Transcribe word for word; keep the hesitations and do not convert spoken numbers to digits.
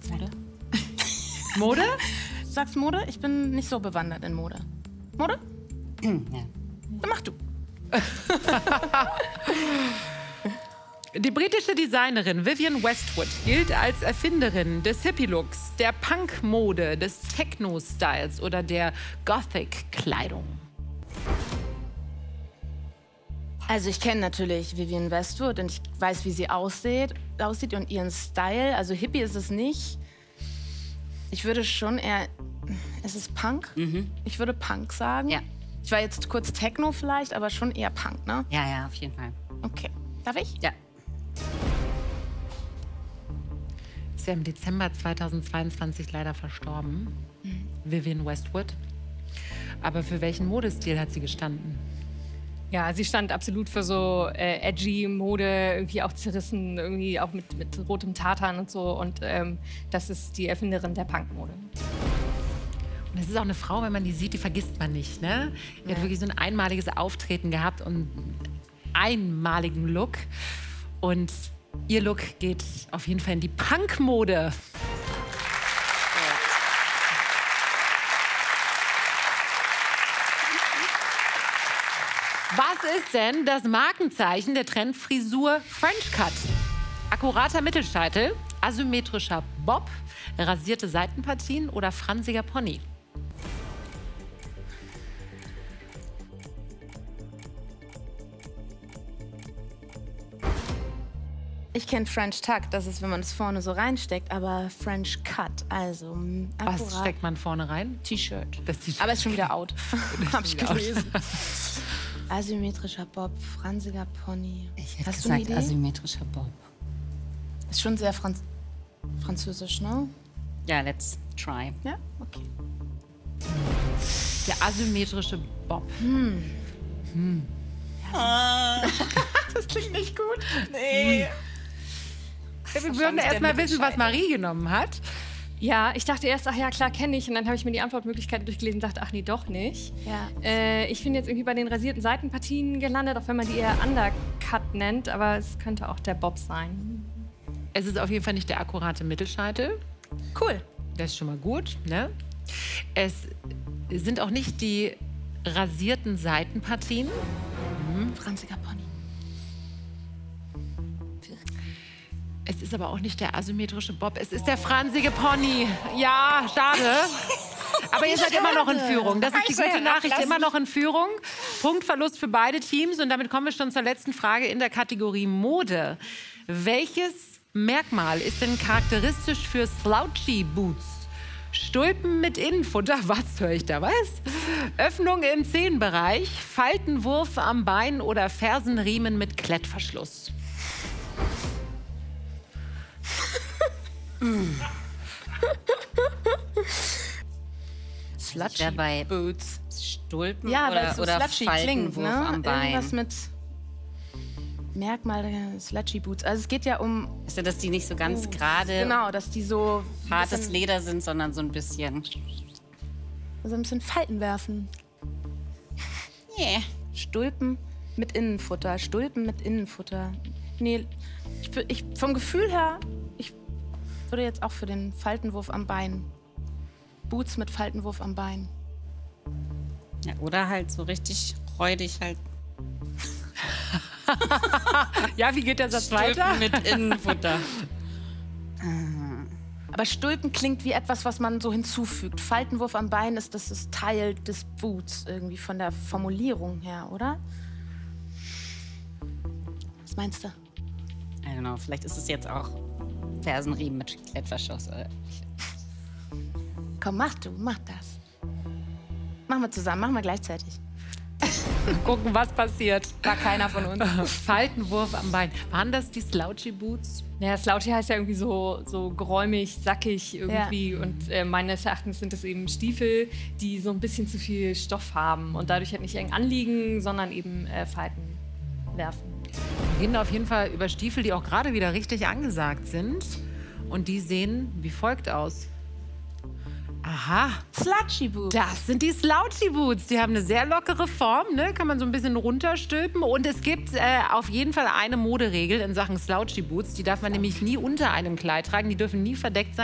Mode? Mode? Du sagst Mode? Ich bin nicht so bewandert in Mode. Mode? Ja. Dann mach du. Die britische Designerin Vivienne Westwood gilt als Erfinderin des Hippie-Looks, der Punk-Mode, des Techno-Styles oder der Gothic-Kleidung. Also ich kenne natürlich Vivienne Westwood und ich weiß, wie sie aussieht, aussieht und ihren Style. Also Hippie ist es nicht. Ich würde schon eher... Ist es Punk? Mhm. Ich würde Punk sagen. Ja. Ich war jetzt kurz Techno vielleicht, aber schon eher Punk, ne? Ja, ja, auf jeden Fall. Okay. Darf ich? Ja. Ist ja im Dezember zweitausendzweiundzwanzig leider verstorben, mhm. Vivienne Westwood. Aber für welchen Modestil hat sie gestanden? Ja, sie stand absolut für so äh, edgy Mode, irgendwie auch zerrissen, irgendwie auch mit, mit rotem Tartan und so. Und ähm, das ist die Erfinderin der Punkmode. Und das ist auch eine Frau, wenn man die sieht, die vergisst man nicht, ne? Die Ja. hat wirklich so ein einmaliges Auftreten gehabt und einen einmaligen Look. Und ihr Look geht auf jeden Fall in die Punkmode. Was ist denn das Markenzeichen der Trendfrisur French Cut? Akkurater Mittelscheitel, asymmetrischer Bob, rasierte Seitenpartien oder fransiger Pony? Ich kenne French Tuck, das ist, wenn man es vorne so reinsteckt, aber French Cut, also mm, Was akkurat. steckt man vorne rein? T-Shirt. Das T-Shirt. Aber ist schon wieder out. Hab ich wieder out. gelesen. Asymmetrischer Bob, fransiger Pony. Ich hätte Hast du eine gesagt, Idee? asymmetrischer Bob. Ist schon sehr Franz französisch, ne? Ja, let's try. Ja, okay. Der asymmetrische Bob. Das klingt nicht gut. Nee. Wir würden erst mal wissen, was Marie genommen hat. Ja, ich dachte erst, ach ja, klar, kenne ich. Und dann habe ich mir die Antwortmöglichkeiten durchgelesen und dachte, ach nee, doch nicht. Ja. Äh, ich bin jetzt irgendwie bei den rasierten Seitenpartien gelandet, auch wenn man die eher Undercut nennt. Aber es könnte auch der Bob sein. Es ist auf jeden Fall nicht der akkurate Mittelscheitel. Cool. Das ist schon mal gut, ne? Es sind auch nicht die rasierten Seitenpartien. Franziger Pony. Es ist aber auch nicht der asymmetrische Bob. Es ist der fransige Pony. Ja, schade. Aber ihr seid immer noch in Führung. Das ist die gute Nachricht. Immer noch in Führung. Punktverlust für beide Teams. Und damit kommen wir schon zur letzten Frage in der Kategorie Mode. Welches Merkmal ist denn charakteristisch für Slouchy Boots? Stulpen mit Innenfutter, was höre ich da, was? Öffnung im Zehenbereich, Faltenwurf am Bein oder Fersenriemen mit Klettverschluss? Slutchy bei Boots. Stulpen Ja, weil oder, es so oder slutchy klingt, Faltenwurf ne? am Bein. Irgendwas mit Merkmal der Slutchy Boots. Also es geht ja um... Ist ja, dass die nicht so ganz gerade Genau, dass die so... ein hartes bisschen- Leder sind, sondern so ein bisschen... So ein bisschen Falten werfen. Yeah. Stulpen mit Innenfutter. Stulpen mit Innenfutter. Nee, ich, wür- ich, vom Gefühl her, ich würde jetzt auch für den Faltenwurf am Bein. Boots mit Faltenwurf am Bein. Ja, oder halt so richtig räudig halt. Ja, wie geht der Satz weiter? Stulpen mit Innenfutter. Aber Stulpen klingt wie etwas, was man so hinzufügt. Faltenwurf am Bein ist das ist Teil des Boots irgendwie von der Formulierung her, oder? Was meinst du? I don't know, vielleicht ist es jetzt auch Fersenriemen mit Klettverschluss. Oder? Komm, mach du, mach das. Machen wir zusammen, machen wir gleichzeitig. Gucken, was passiert. War keiner von uns. Faltenwurf am Bein. Waren das die Slouchy Boots? Ja, Slouchy heißt ja irgendwie so, so geräumig, sackig irgendwie. Ja. Und äh, meines Erachtens sind es eben Stiefel, die so ein bisschen zu viel Stoff haben und dadurch halt nicht eng anliegen, sondern eben äh, Falten werfen. Wir reden auf jeden Fall über Stiefel, die auch gerade wieder richtig angesagt sind. Und die sehen wie folgt aus. Aha, Slutchy Boots. das sind die Slouchy Boots. Die haben eine sehr lockere Form, ne? Kann man so ein bisschen runterstülpen. Und es gibt äh, auf jeden Fall eine Moderegel in Sachen Slouchy Boots. Die darf man nämlich nie unter einem Kleid tragen. Die dürfen nie verdeckt sein.